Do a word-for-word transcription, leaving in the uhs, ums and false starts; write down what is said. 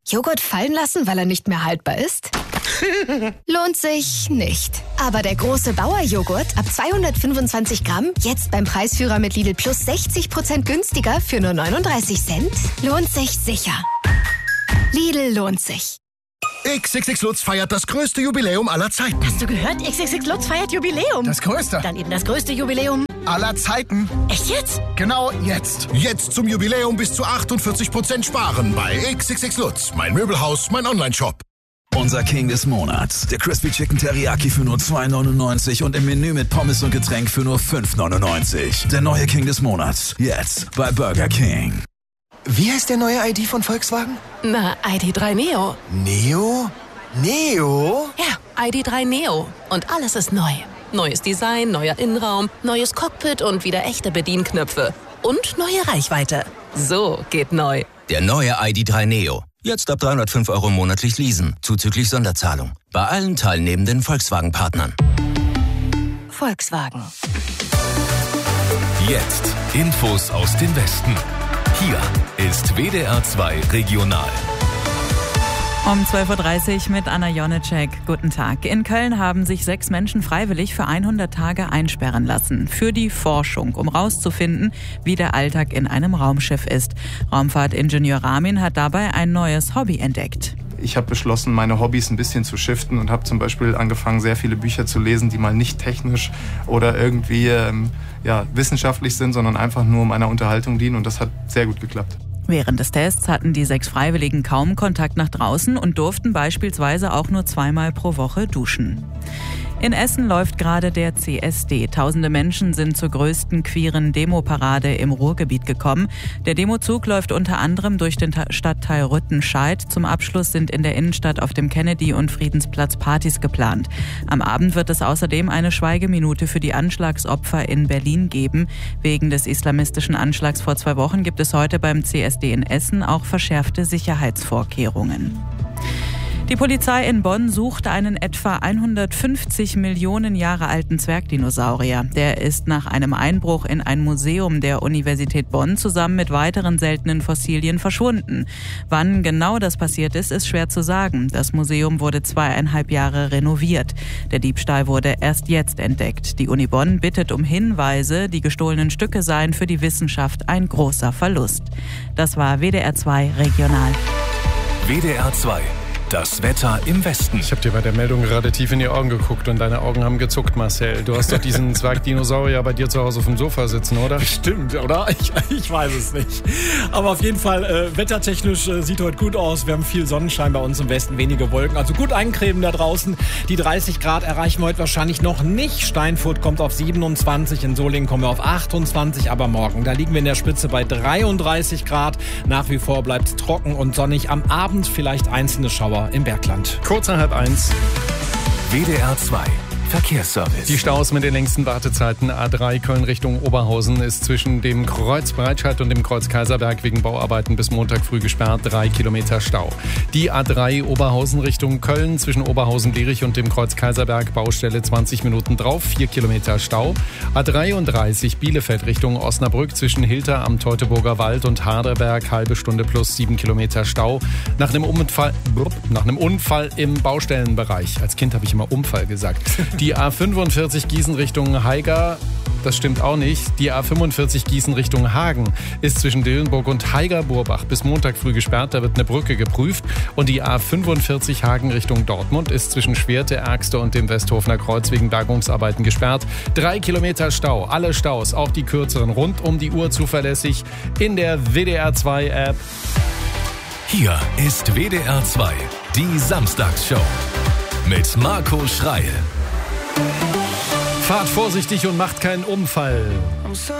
Joghurt fallen lassen, weil er nicht mehr haltbar ist? Lohnt sich nicht. Aber der große Bauer-Joghurt ab zweihundertfünfundzwanzig Gramm, jetzt beim Preisführer mit Lidl Plus sechzig Prozent günstiger für nur neununddreißig Cent, lohnt sich sicher. Lidl lohnt sich. X X X Lutz feiert das größte Jubiläum aller Zeiten. Hast du gehört? X X X Lutz feiert Jubiläum. Das größte. Dann eben das größte Jubiläum aller Zeiten. Echt jetzt? Genau jetzt. Jetzt zum Jubiläum bis zu achtundvierzig Prozent sparen bei X X X Lutz. Mein Möbelhaus, mein Onlineshop. Unser King des Monats. Der Crispy Chicken Teriyaki für nur zwei neunundneunzig und im Menü mit Pommes und Getränk für nur fünf neunundneunzig. Der neue King des Monats. Jetzt bei Burger King. Wie heißt der neue I D von Volkswagen? Na, I D drei Neo. Neo? Neo? Ja, I D drei Neo. Und alles ist neu. Neues Design, neuer Innenraum, neues Cockpit und wieder echte Bedienknöpfe. Und neue Reichweite. So geht neu. Der neue I D drei Neo. Jetzt ab dreihundertfünf Euro monatlich leasen, zuzüglich Sonderzahlung. Bei allen teilnehmenden Volkswagen-Partnern. Volkswagen. Jetzt Infos aus dem Westen. Hier ist W D R zwei Regional. Um zwölf Uhr dreißig mit Anna Jonitschek. Guten Tag. In Köln haben sich sechs Menschen freiwillig für hundert Tage einsperren lassen. Für die Forschung, um rauszufinden, wie der Alltag in einem Raumschiff ist. Raumfahrtingenieur Ramin hat dabei ein neues Hobby entdeckt. Ich habe beschlossen, meine Hobbys ein bisschen zu shiften und habe zum Beispiel angefangen, sehr viele Bücher zu lesen, die mal nicht technisch oder irgendwie ähm, ja, wissenschaftlich sind, sondern einfach nur meiner Unterhaltung dienen. Und das hat sehr gut geklappt. Während des Tests hatten die sechs Freiwilligen kaum Kontakt nach draußen und durften beispielsweise auch nur zweimal pro Woche duschen. In Essen läuft gerade der C S D. Tausende Menschen sind zur größten queeren Demoparade im Ruhrgebiet gekommen. Der Demozug läuft unter anderem durch den Stadtteil Rüttenscheid. Zum Abschluss sind in der Innenstadt auf dem Kennedy- und Friedensplatz Partys geplant. Am Abend wird es außerdem eine Schweigeminute für die Anschlagsopfer in Berlin geben. Wegen des islamistischen Anschlags vor zwei Wochen gibt es heute beim C S D in Essen auch verschärfte Sicherheitsvorkehrungen. Die Polizei in Bonn sucht einen etwa hundertfünfzig Millionen Jahre alten Zwergdinosaurier. Der ist nach einem Einbruch in ein Museum der Universität Bonn zusammen mit weiteren seltenen Fossilien verschwunden. Wann genau das passiert ist, ist schwer zu sagen. Das Museum wurde zweieinhalb Jahre renoviert. Der Diebstahl wurde erst jetzt entdeckt. Die Uni Bonn bittet um Hinweise. Die gestohlenen Stücke seien für die Wissenschaft ein großer Verlust. Das war W D R zwei Regional. W D R zwei. Das Wetter im Westen. Ich habe dir bei der Meldung gerade tief in die Augen geguckt und deine Augen haben gezuckt, Marcel. Du hast doch diesen Zwergdinosaurier bei dir zu Hause auf dem Sofa sitzen, oder? Stimmt, oder? Ich, ich weiß es nicht. Aber auf jeden Fall, äh, wettertechnisch äh, sieht heute gut aus. Wir haben viel Sonnenschein bei uns im Westen, wenige Wolken. Also gut eincremen da draußen. Die dreißig Grad erreichen wir heute wahrscheinlich noch nicht. Steinfurt kommt auf siebenundzwanzig, in Solingen kommen wir auf achtundzwanzig. Aber morgen, da liegen wir in der Spitze bei dreiunddreißig Grad. Nach wie vor bleibt es trocken und sonnig. Am Abend vielleicht einzelne Schauer im Bergland. Kurz nach halb eins. W D R zwei Verkehrsservice. Die Staus mit den längsten Wartezeiten. A drei Köln Richtung Oberhausen ist zwischen dem Kreuz Breitscheid und dem Kreuz Kaiserberg wegen Bauarbeiten bis Montag früh gesperrt. Drei Kilometer Stau. Die A drei Oberhausen Richtung Köln zwischen Oberhausen-Lierich und dem Kreuz Kaiserberg. Baustelle zwanzig Minuten drauf. Vier Kilometer Stau. A dreiunddreißig Bielefeld Richtung Osnabrück zwischen Hilter am Teutoburger Wald und Harderberg. Halbe Stunde plus sieben Kilometer Stau. Nach einem Unfall, nach einem Unfall im Baustellenbereich. Als Kind habe ich immer Unfall gesagt. Die A fünfundvierzig Gießen Richtung Haiger, das stimmt auch nicht. Die A fünfundvierzig Gießen Richtung Hagen ist zwischen Dillenburg und Haiger-Burbach bis Montag früh gesperrt. Da wird eine Brücke geprüft. Und die A fünfundvierzig Hagen Richtung Dortmund ist zwischen Schwerte, Ergste und dem Westhofener Kreuz wegen Bergungsarbeiten gesperrt. Drei Kilometer Stau. Alle Staus, auch die kürzeren, rund um die Uhr zuverlässig in der W D R zwei App. Hier ist W D R zwei, die Samstagsshow mit Marco Schreil. Fahrt vorsichtig und macht keinen Unfall.